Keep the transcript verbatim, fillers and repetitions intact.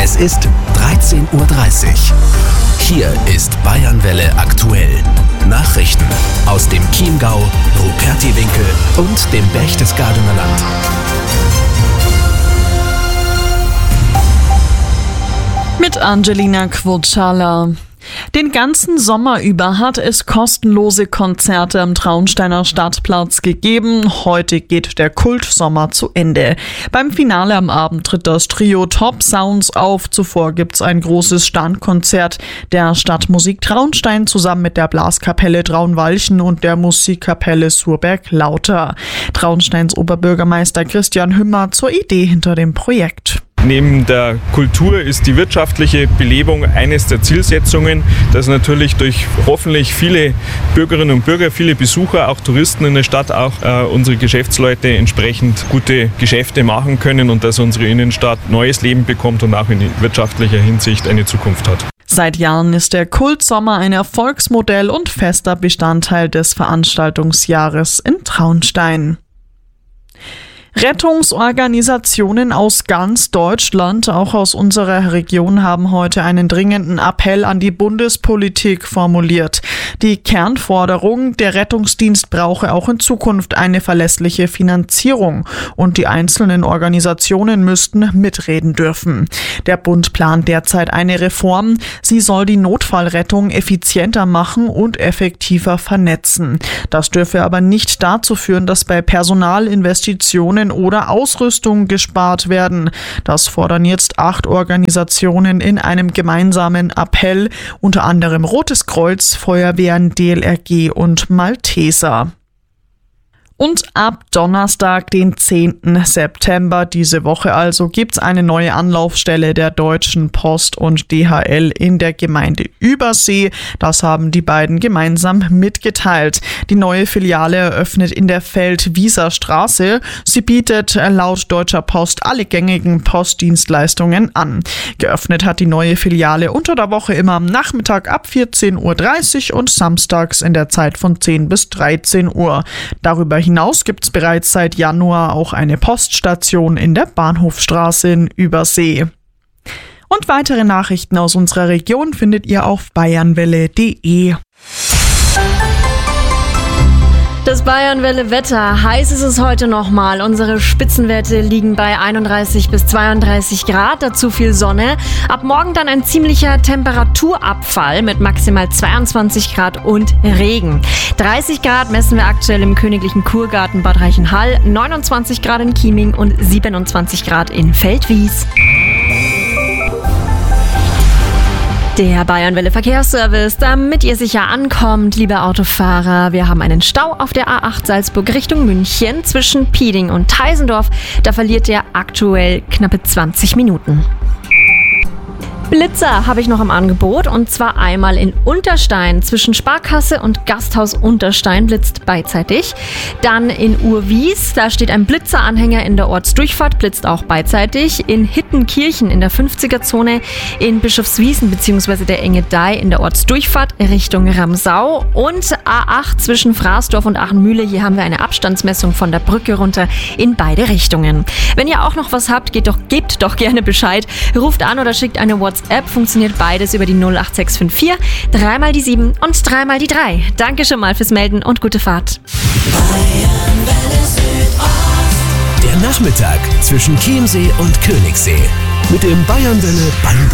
Es ist dreizehn Uhr dreißig. Hier ist Bayernwelle aktuell. Nachrichten aus dem Chiemgau, Rupertiwinkel und dem Berchtesgadener Land. Mit Angelina Quotschala. Den ganzen Sommer über hat es kostenlose Konzerte am Traunsteiner Stadtplatz gegeben. Heute geht der Kultsommer zu Ende. Beim Finale am Abend tritt das Trio Top Sounds auf. Zuvor gibt's ein großes Standkonzert der Stadtmusik Traunstein zusammen mit der Blaskapelle Traunwalchen und der Musikkapelle Surberg-Lauter. Traunsteins Oberbürgermeister Christian Hümmer zur Idee hinter dem Projekt. Neben der Kultur ist die wirtschaftliche Belebung eines der Zielsetzungen, dass natürlich durch hoffentlich viele Bürgerinnen und Bürger, viele Besucher, auch Touristen in der Stadt, auch äh, unsere Geschäftsleute entsprechend gute Geschäfte machen können und dass unsere Innenstadt neues Leben bekommt und auch in wirtschaftlicher Hinsicht eine Zukunft hat. Seit Jahren ist der Kultsommer ein Erfolgsmodell und fester Bestandteil des Veranstaltungsjahres in Traunstein. Rettungsorganisationen aus ganz Deutschland, auch aus unserer Region, haben heute einen dringenden Appell an die Bundespolitik formuliert. Die Kernforderung, der Rettungsdienst brauche auch in Zukunft eine verlässliche Finanzierung und die einzelnen Organisationen müssten mitreden dürfen. Der Bund plant derzeit eine Reform. Sie soll die Notfallrettung effizienter machen und effektiver vernetzen. Das dürfe aber nicht dazu führen, dass bei Personalinvestitionen oder Ausrüstung gespart werden. Das fordern jetzt acht Organisationen in einem gemeinsamen Appell, unter anderem Rotes Kreuz, Feuerwehren, D L R G und Malteser. Und ab Donnerstag, den zehnten September, diese Woche also, gibt's eine neue Anlaufstelle der Deutschen Post und D H L in der Gemeinde Übersee. Das haben die beiden gemeinsam mitgeteilt. Die neue Filiale eröffnet in der Feld-Wieser-Straße. Sie bietet laut Deutscher Post alle gängigen Postdienstleistungen an. Geöffnet hat die neue Filiale unter der Woche immer am Nachmittag ab vierzehn Uhr dreißig und samstags in der Zeit von zehn bis dreizehn Uhr. Darüber hinaus gibt es bereits seit Januar auch eine Poststation in der Bahnhofstraße in Übersee. Und weitere Nachrichten aus unserer Region findet ihr auf bayernwelle punkt de. Das Bayernwelle-Wetter. Heiß ist es heute nochmal. Unsere Spitzenwerte liegen bei einunddreißig bis zweiunddreißig Grad, dazu viel Sonne. Ab morgen dann ein ziemlicher Temperaturabfall mit maximal zweiundzwanzig Grad und Regen. dreißig Grad messen wir aktuell im Königlichen Kurgarten Bad Reichenhall, neunundzwanzig Grad in Chieming und siebenundzwanzig Grad in Feldwies. Der Bayernwelle Verkehrsservice, damit ihr sicher ankommt, liebe Autofahrer. Wir haben einen Stau auf der A acht Salzburg Richtung München zwischen Pieding und Teisendorf. Da verliert ihr aktuell knappe zwanzig Minuten. Blitzer habe ich noch im Angebot und zwar einmal in Unterstein. Zwischen Sparkasse und Gasthaus Unterstein blitzt beidseitig. Dann in Urwies, da steht ein Blitzeranhänger in der Ortsdurchfahrt, blitzt auch beidseitig. In Hittenkirchen in der fünfziger-Zone, in Bischofswiesen bzw. der Engedeih in der Ortsdurchfahrt Richtung Ramsau und A acht zwischen Fraßdorf und Achenmühle. Hier haben wir eine Abstandsmessung von der Brücke runter in beide Richtungen. Wenn ihr auch noch was habt, geht doch, gebt doch gerne Bescheid. Ruft an oder schickt eine WhatsApp. App funktioniert beides über die null acht sechs fünf vier, dreimal die sieben und dreimal die drei. Danke schon mal fürs Melden und gute Fahrt. Der Nachmittag zwischen Chiemsee und Königssee mit dem Bayernwelle Bango.